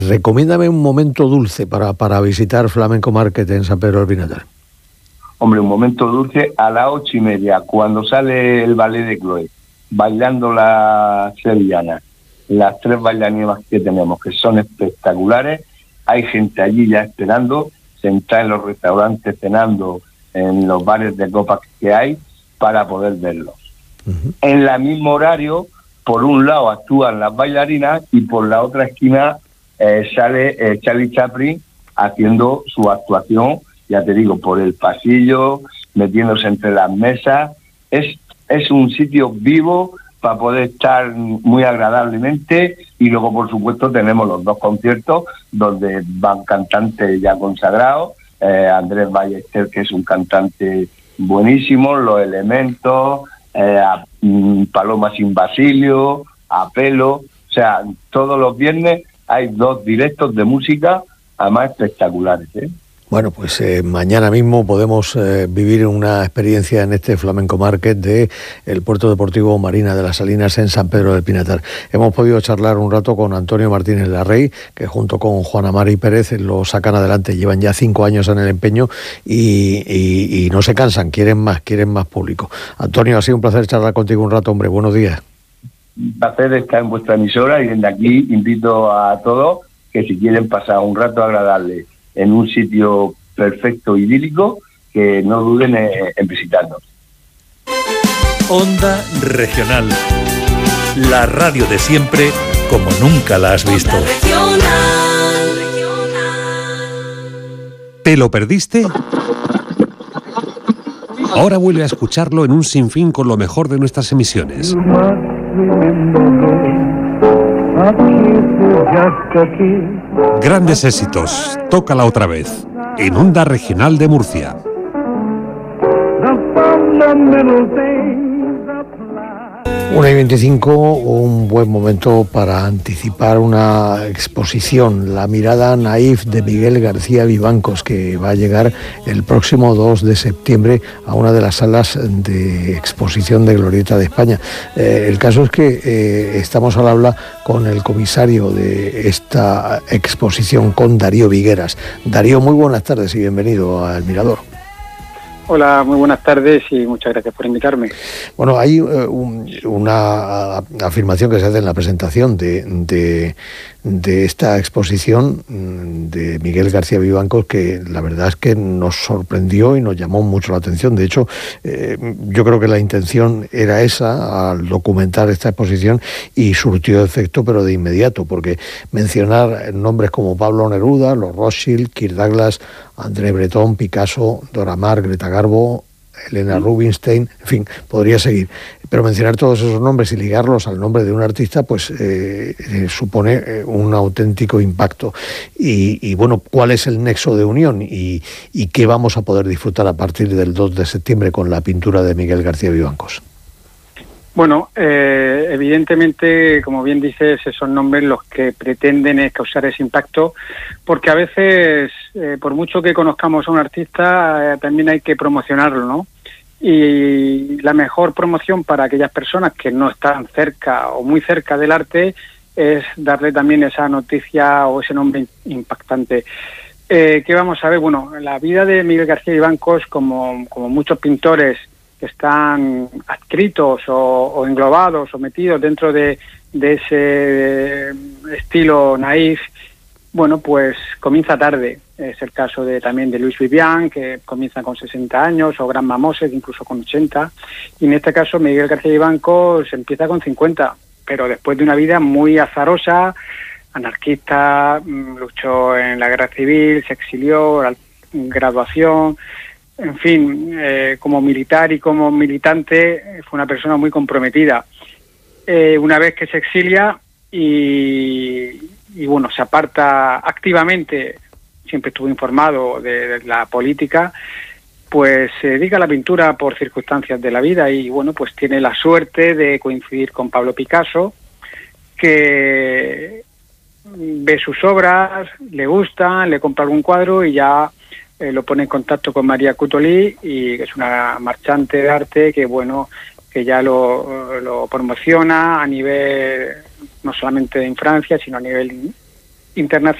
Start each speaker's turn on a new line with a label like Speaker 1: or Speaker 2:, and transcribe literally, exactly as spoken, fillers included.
Speaker 1: Recomiéndame un momento dulce para, para visitar Flamenco Market en San Pedro del Pinatar.
Speaker 2: Hombre, un momento dulce a las ocho y media, cuando sale el ballet de Chloe, bailando la sevillana, las tres bailarinas que tenemos, que son espectaculares. Hay gente allí ya esperando, sentada en los restaurantes, cenando, en los bares de copas que hay, para poder verlos. Uh-huh. En el mismo horario, por un lado actúan las bailarinas y por la otra esquina eh, sale eh, Charlie Chaplin haciendo su actuación, ya te digo, por el pasillo, metiéndose entre las mesas. Es, es un sitio vivo para poder estar muy agradablemente, y luego, por supuesto, tenemos los dos conciertos donde van cantantes ya consagrados, eh, Andrés Ballester, que es un cantante buenísimo, Los Elementos, eh, a, mm, Paloma Sin Basilio, Apelo, o sea, todos los viernes hay dos directos de música, además espectaculares, ¿eh?
Speaker 1: Bueno, pues eh, mañana mismo podemos eh, vivir una experiencia en este Flamenco Market de el Puerto Deportivo Marina de las Salinas en San Pedro del Pinatar. Hemos podido charlar un rato con Antonio Martínez Larrey, que junto con Juana Mari Pérez lo sacan adelante. Llevan ya cinco años en el empeño y, y, y no se cansan, quieren más, quieren más público. Antonio, ha sido un placer charlar contigo un rato, hombre. Buenos días.
Speaker 2: Un placer estar en vuestra emisora, y desde aquí invito a todos que si quieren pasar un rato agradable en un sitio perfecto, idílico, que no duden en, en visitarnos.
Speaker 3: Onda Regional, la radio de siempre como nunca la has visto. ¿Te lo perdiste? Ahora vuelve a escucharlo en un sinfín con lo mejor de nuestras emisiones. Grandes éxitos, tócala otra vez, en Onda Regional de Murcia.
Speaker 1: una y veinticinco, un buen momento para anticipar una exposición, La mirada naif de Miguel García Vivancos, que va a llegar el próximo dos de septiembre a una de las salas de exposición de Glorieta de España. Eh, el caso es que eh, estamos al habla con el comisario de esta exposición, con Darío Vigueras. Darío, muy buenas tardes y bienvenido al Mirador.
Speaker 4: Hola, muy buenas tardes y muchas gracias por invitarme.
Speaker 1: Bueno, hay uh, un, una afirmación que se hace en la presentación de, de, de esta exposición de Miguel García Vivancos, que la verdad es que nos sorprendió y nos llamó mucho la atención. De hecho, eh, yo creo que la intención era esa al documentar esta exposición, y surtió efecto, pero de inmediato, porque mencionar nombres como Pablo Neruda, los Rothschild, Kirk Douglas, André Breton, Picasso, Dora Maar, Greta Garbo, Elena Rubinstein, en fin, podría seguir. Pero mencionar todos esos nombres y ligarlos al nombre de un artista, pues eh, eh, supone eh, un auténtico impacto. Y, y bueno, ¿cuál es el nexo de unión? Y, y qué vamos a poder disfrutar a partir del dos de septiembre con la pintura de Miguel García Vivancos.
Speaker 4: Bueno, eh, evidentemente, como bien dices, son nombres los que pretenden es causar ese impacto, porque a veces, eh, por mucho que conozcamos a un artista, eh, también hay que promocionarlo, ¿no? Y la mejor promoción para aquellas personas que no están cerca o muy cerca del arte es darle también esa noticia o ese nombre impactante. Eh, ¿Qué vamos a ver? Bueno, la vida de Miguel García Vivancos, como, como muchos pintores que están adscritos o, o englobados o metidos dentro de, de ese estilo naif, bueno, pues comienza tarde. Es el caso de también de Luis Vivian, que comienza con sesenta años, o Gran Mamose, incluso con ochenta. Y en este caso Miguel García Vivancos empieza con cincuenta, pero después de una vida muy azarosa, anarquista, luchó en la guerra civil, se exilió, graduación. En fin, eh, como militar y como militante fue una persona muy comprometida. Eh, una vez que se exilia y, y bueno, se aparta activamente, siempre estuvo informado de, de la política, pues se dedica a la pintura por circunstancias de la vida y bueno, pues tiene la suerte de coincidir con Pablo Picasso, que ve sus obras, le gustan, le compra algún cuadro y ya Eh, lo pone en contacto con María Cutolí, y que es una marchante de arte que bueno que ya lo, lo promociona a nivel no solamente en Francia, sino a nivel internacional